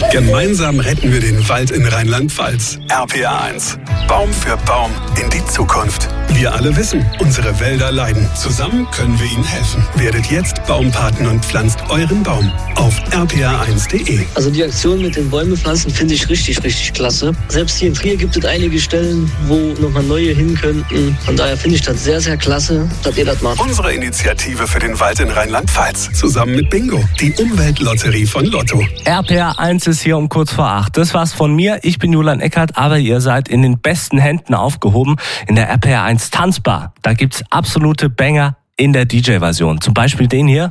Gemeinsam retten wir den Wald in Rheinland-Pfalz. RPA1. Baum für Baum in die Zukunft. Wir alle wissen, unsere Wälder leiden. Zusammen können wir ihnen helfen. Werdet jetzt Baumpaten und pflanzt euren Baum auf rpa1.de. Also die Aktion mit den Bäume pflanzen finde ich richtig klasse. Selbst hier in Trier gibt es einige Stellen, wo nochmal neue hin könnten. Von daher finde ich das sehr klasse, dass ihr das macht. Unsere Initiative für den Wald in Rheinland-Pfalz. Zusammen mit Bingo, die Umweltlotterie von Lotto. RPA1 ist hier um kurz vor 8. Das war's von mir. Ich bin Julian Eckert, aber ihr seid in den besten Händen aufgehoben in der RPA1 Tanzbar. Da gibt's absolute Banger in der DJ-Version. Zum Beispiel den hier.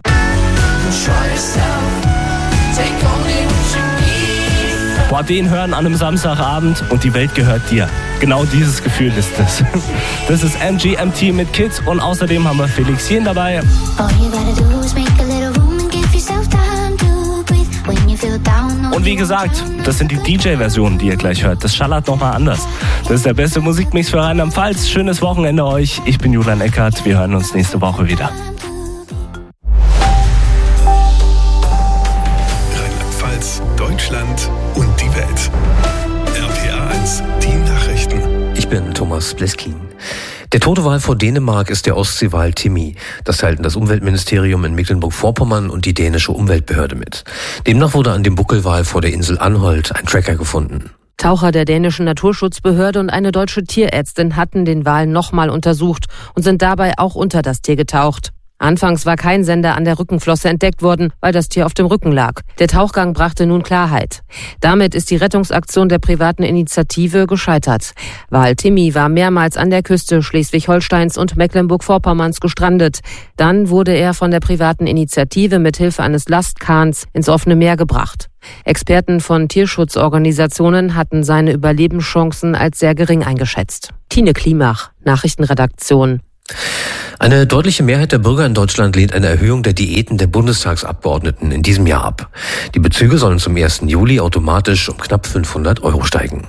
Boah, den hören an einem Samstagabend und die Welt gehört dir. Genau dieses Gefühl ist es. Das ist MGMT mit Kids und außerdem haben wir Felix Jähn dabei. Und wie gesagt, das sind die DJ-Versionen, die ihr gleich hört. Das schallert nochmal anders. Das ist der beste Musikmix für Rheinland-Pfalz. Schönes Wochenende euch. Ich bin Julian Eckert. Wir hören uns nächste Woche wieder. Rheinland-Pfalz, Deutschland und die Welt. RPA1, die Nachrichten. Ich bin Thomas Bleskin. Der tote Wal vor Dänemark ist der Ostseewal Timmy. Das teilten das Umweltministerium in Mecklenburg-Vorpommern und die dänische Umweltbehörde mit. Demnach wurde an dem Buckelwal vor der Insel Anholt ein Tracker gefunden. Taucher der dänischen Naturschutzbehörde und eine deutsche Tierärztin hatten den Wal nochmal untersucht und sind dabei auch unter das Tier getaucht. Anfangs war kein Sender an der Rückenflosse entdeckt worden, weil das Tier auf dem Rücken lag. Der Tauchgang brachte nun Klarheit. Damit ist die Rettungsaktion der privaten Initiative gescheitert. Wal Timmy war mehrmals an der Küste Schleswig-Holsteins und Mecklenburg-Vorpommerns gestrandet. Dann wurde er von der privaten Initiative mit Hilfe eines Lastkahns ins offene Meer gebracht. Experten von Tierschutzorganisationen hatten seine Überlebenschancen als sehr gering eingeschätzt. Tine Klimach, Nachrichtenredaktion. Eine deutliche Mehrheit der Bürger in Deutschland lehnt eine Erhöhung der Diäten der Bundestagsabgeordneten in diesem Jahr ab. Die Bezüge sollen zum 1. Juli automatisch um knapp 500 € steigen.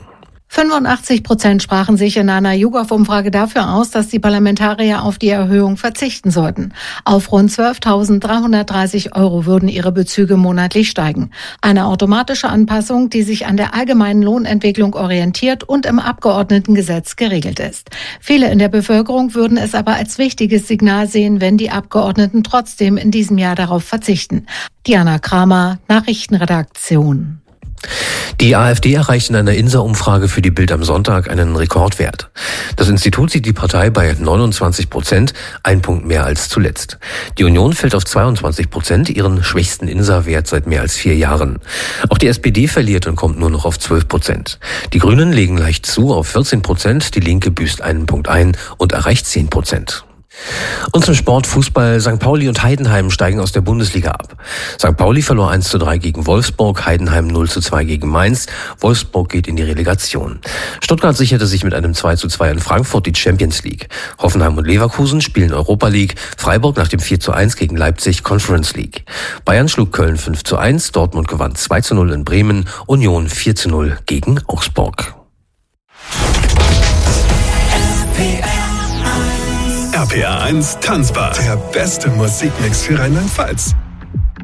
85% sprachen sich in einer YouGov-Umfrage dafür aus, dass die Parlamentarier auf die Erhöhung verzichten sollten. Auf rund 12.330 € würden ihre Bezüge monatlich steigen. Eine automatische Anpassung, die sich an der allgemeinen Lohnentwicklung orientiert und im Abgeordnetengesetz geregelt ist. Viele in der Bevölkerung würden es aber als wichtiges Signal sehen, wenn die Abgeordneten trotzdem in diesem Jahr darauf verzichten. Diana Kramer, Nachrichtenredaktion. Die AfD erreicht in einer INSA-Umfrage für die Bild am Sonntag einen Rekordwert. Das Institut sieht die Partei bei 29%, ein Punkt mehr als zuletzt. Die Union fällt auf 22%, ihren schwächsten INSA-Wert seit mehr als 4 Jahren. Auch die SPD verliert und kommt nur noch auf 12%. Die Grünen legen leicht zu auf 14%, die Linke büßt einen Punkt ein und erreicht 10%. Und zum Sport Fußball. St. Pauli und Heidenheim steigen aus der Bundesliga ab. St. Pauli verlor 1:3 gegen Wolfsburg, Heidenheim 0:2 gegen Mainz. Wolfsburg geht in die Relegation. Stuttgart sicherte sich mit einem 2:2 in Frankfurt die Champions League. Hoffenheim und Leverkusen spielen Europa League. Freiburg nach dem 4:1 gegen Leipzig Conference League. Bayern schlug Köln 5:1, Dortmund gewann 2:0 in Bremen, Union 4:0 gegen Augsburg. RPA1 Tanzbar. Der beste Musikmix für Rheinland-Pfalz.